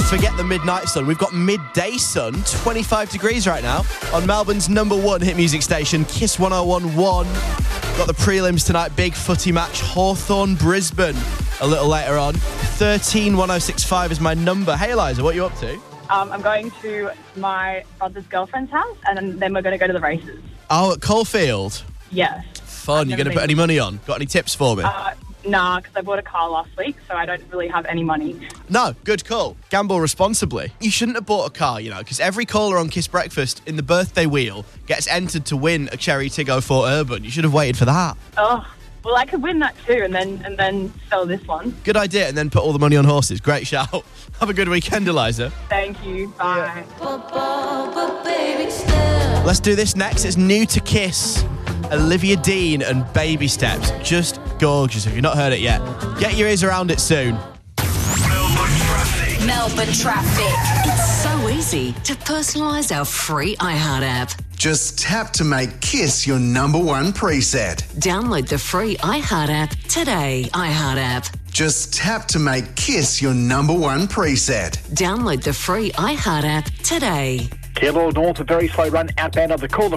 Forget the midnight sun. We've got midday sun, 25 degrees right now on Melbourne's number one hit music station, Kiss 101.1. Got the prelims tonight, big footy match, Hawthorn Brisbane a little later on. 131065 is my number. Hey Eliza, what are you up to? I'm going to my brother's girlfriend's house, and then we're going to go to the races. Oh, at Caulfield? Yes. Fun. You're going to put any money on? Got any tips for me? Nah, because I bought a car last week, so I don't really have any money. No, good call. Gamble responsibly. You shouldn't have bought a car, because every caller on Kiss Breakfast in the birthday wheel gets entered to win a Cherry Tiggo 4 Urban. You should have waited for that. Oh, well, I could win that too, and then sell this one. Good idea, and then put all the money on horses. Great shout. Have a good weekend, Eliza. Thank you. Bye. Yeah. Let's do this next. It's new to Kiss. Olivia Dean and Baby Steps. Just gorgeous. If you've not heard it yet, get your ears around it soon. Melbourne Traffic. It's so easy to personalise our free iHeart app. Just tap to make Kiss your number one preset. Download the free iHeart app today. iHeart app. Just tap to make Kiss your number one preset. Download the free iHeart app today. Killaloe North, a very slow run outbound of the Calder